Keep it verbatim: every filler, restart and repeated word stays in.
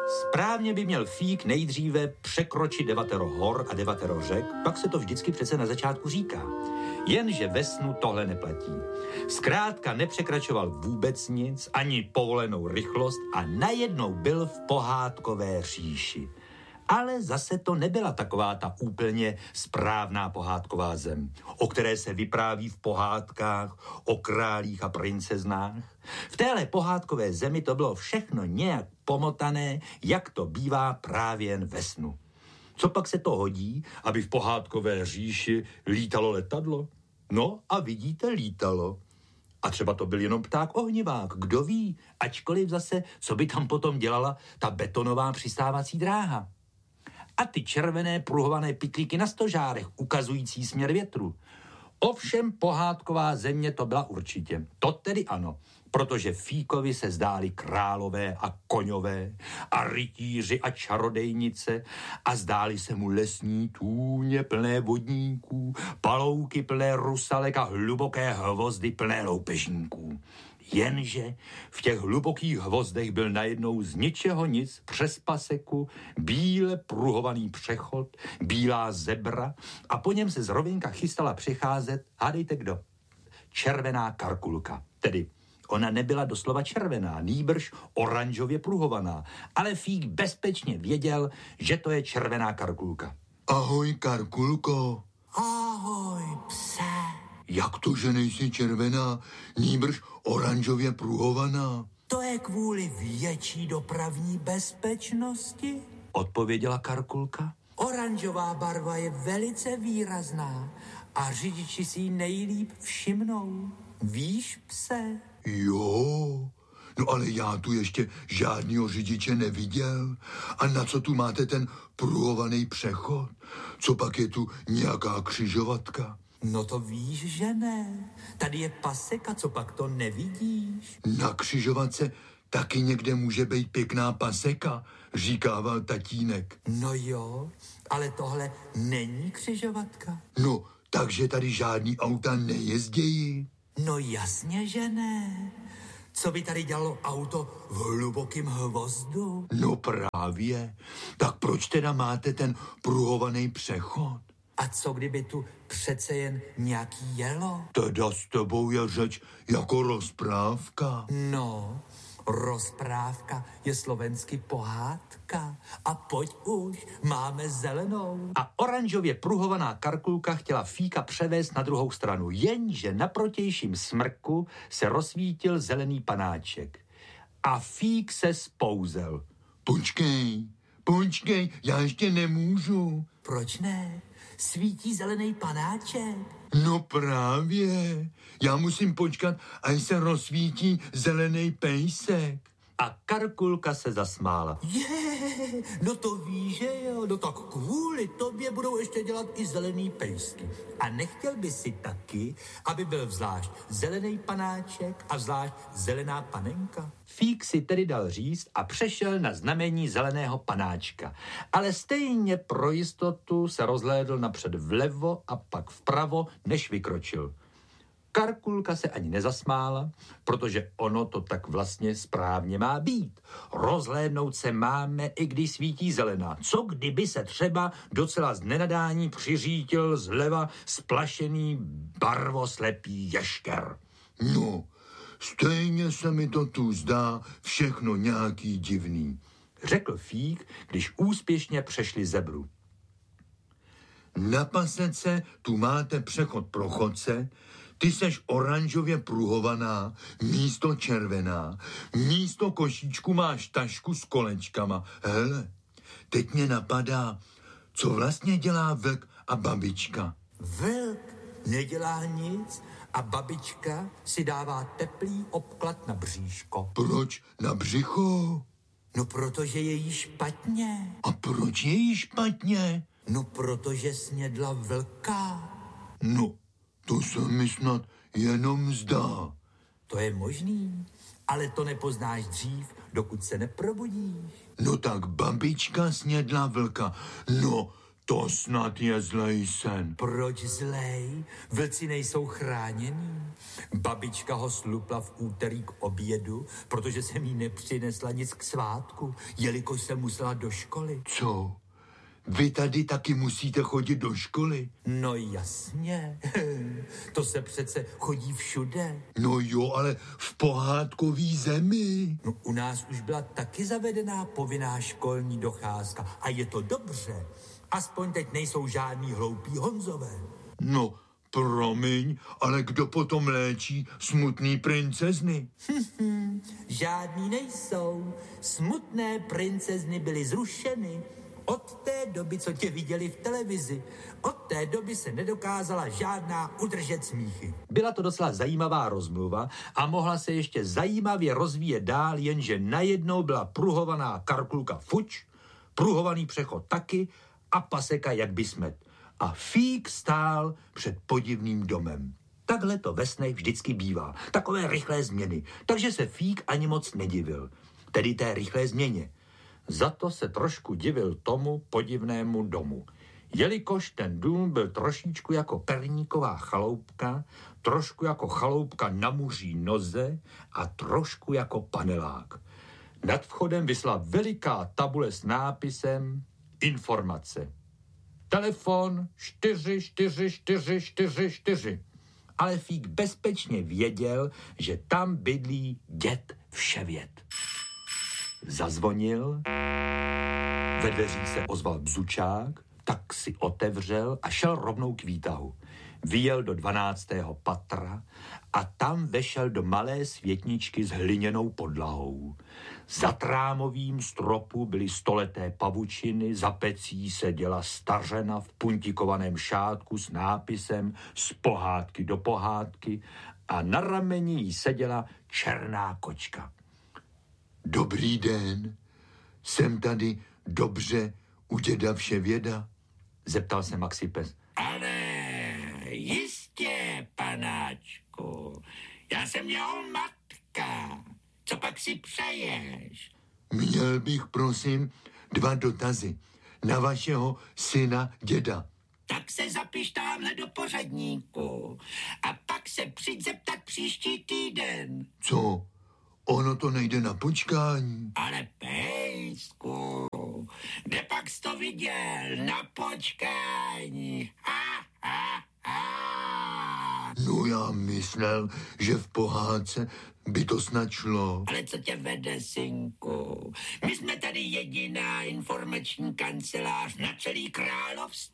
Správně by měl Fík nejdříve překročit devatero hor a devatero řek, pak se to vždycky přece na začátku říká. Jenže ve snu tohle neplatí. Zkrátka nepřekračoval vůbec nic, ani povolenou rychlost a najednou byl v pohádkové říši. Ale zase to nebyla taková ta úplně správná pohádková zem, o které se vypráví v pohádkách o králích a princeznách. V téhle pohádkové zemi to bylo všechno nějak pomotané, jak to bývá právě jen ve snu. Co pak se to hodí, aby v pohádkové říši lítalo letadlo? No a vidíte, lítalo. A třeba to byl jenom pták ohnivák, kdo ví, ačkoliv zase, co by tam potom dělala ta betonová přistávací dráha. A ty červené pruhované pytlíky na stožárech, ukazující směr větru. Ovšem pohádková země to byla určitě. To tedy ano, protože Fíkovi se zdály králové a koňové a rytíři a čarodejnice a zdály se mu lesní tůně plné vodníků, palouky plné rusalek a hluboké hvozdy plné loupežníků. Jenže v těch hlubokých hvozdech byl najednou z ničeho nic přes paseku bíle pruhovaný přechod, bílá zebra a po něm se z rovinka chystala přecházet, hádejte kdo, červená karkulka. Tedy ona nebyla doslova červená, nýbrž oranžově pruhovaná, ale Fík bezpečně věděl, že to je červená karkulka. Ahoj, Karkulko. Ahoj, pse. Jak to, že nejsi červená, nýbrž oranžově pruhovaná? To je kvůli větší dopravní bezpečnosti, odpověděla Karkulka. Oranžová barva je velice výrazná a řidiči si ji nejlíp všimnou. Víš, pse? Jo, no ale já tu ještě žádnýho řidiče neviděl. A na co tu máte ten pruhovaný přechod? Co pak je tu nějaká křižovatka? No to víš, že ne. Tady je paseka, co pak to nevidíš? Na křižovatce taky někde může být pěkná paseka, říkával tatínek. No jo, ale tohle není křižovatka. No, takže tady žádný auta nejezdějí. No jasně, že ne. Co by tady dělalo auto v hlubokém hvozdu? No právě. Tak proč teda máte ten pruhovaný přechod? A co kdyby tu přece jen nějaký jelo? Teda s tebou je řeč jako rozprávka. No, rozprávka je slovensky pohádka. A pojď už, máme zelenou. A oranžově pruhovaná Karkulka chtěla Fíka převést na druhou stranu, jenže na protějším smrku se rozsvítil zelený panáček. A Fík se spouzel. Počkej, počkej, já ještě nemůžu. Proč ne? Svítí zelený panáček. No právě, já musím počkat, až se rozsvítí zelený pejsek. A Karkulka se zasmála. Je, no to víš, že jo, no tak kvůli tobě budou ještě dělat i zelený pejsky. A nechtěl by si taky, aby byl zvlášť zelený panáček a zvlášť zelená panenka? Fík si tedy dal říct a přešel na znamení zeleného panáčka. Ale stejně pro jistotu se rozhlédl napřed vlevo a pak vpravo, než vykročil. Karkulka se ani nezasmála, protože ono to tak vlastně správně má být. Rozhlédnout se máme, i když svítí zelená. Co kdyby se třeba docela z nenadání přiřítil zleva splašený barvoslepý ješker? No, stejně se mi to tu zdá všechno nějaký divný, řekl Fík, když úspěšně přešli zebru. Na pasece tu máte přechod pro chodce, ty seš oranžově pruhovaná, místo červená, místo košíčku máš tašku s kolečkama. Hele, teď mě napadá, co vlastně dělá vlk a babička. Vlk nedělá nic a babička si dává teplý obklad na bříško. Proč na břicho? No protože je jí špatně. A proč je jí špatně? No protože snědla vlka. No, to se mi snad jenom zdá. To je možný, ale to nepoznáš dřív, dokud se neprobudíš. No tak babička snědla vlka. No, To snad je zlej sen. Proč zlej? Vlci nejsou chráněný. Babička ho slupla v úterý k obědu, protože jsem jí nepřinesla nic k svátku, jelikož jsem musela do školy. Co? Vy tady taky musíte chodit do školy? No jasně, to se přece chodí všude. No jo, ale v pohádkový zemi. No, u nás už byla taky zavedená povinná školní docházka a je to dobře. Aspoň teď nejsou žádný hloupí Honzové. No, promiň, ale kdo potom léčí smutný princezny? Žádný nejsou. Smutné princezny byly zrušeny. Od té doby, co tě viděli v televizi, od té doby se nedokázala žádná udržet smíchy. Byla to docela zajímavá rozmluva a mohla se ještě zajímavě rozvíjet dál, jenže najednou byla pruhovaná Karkulka fuč, pruhovaný přechod taky a paseka jak by smet. A Fík stál před podivným domem. Takhle to ve snech vždycky bývá. Takové rychlé změny. Takže se Fík ani moc nedivil. Tedy té rychlé změně. Za to se trošku divil tomu podivnému domu. Jelikož ten dům byl trošičku jako perníková chaloupka, trošku jako chaloupka na muří noze a trošku jako panelák. Nad vchodem visla veliká tabule s nápisem Informace. Telefon čtyři čtyři čtyři čtyři čtyři. Ale Fík bezpečně věděl, že tam bydlí děd Vševěd. Zazvonil, ve dveřích se ozval bzučák, tak si otevřel a šel rovnou k výtahu. Vyjel do dvanáctého patra a tam vešel do malé světničky s hliněnou podlahou. Za trámovým stropu byly stoleté pavučiny, za pecí seděla stařena v puntikovaném šátku s nápisem z pohádky do pohádky a na rameni jí seděla černá kočka. Dobrý den, jsem tady dobře u děda Vševěda? Zeptal se Maxipes. Ale jistě, panáčku, já jsem jeho matka. Co pak si přeješ? Měl bych, prosím, dva dotazy na vašeho syna děda. Tak se zapiš tamhle do pořadníku a pak se přijď zeptat příští týden. Co? Ono to nejde na počkání. Ale pejsku, kde pak jsi to viděl? Na počkání. Ha, ha, ha. No já myslel, že v pohádce by to snad šlo. Ale co tě vede, synku? My jsme tady jediná informační kancelář na celý království.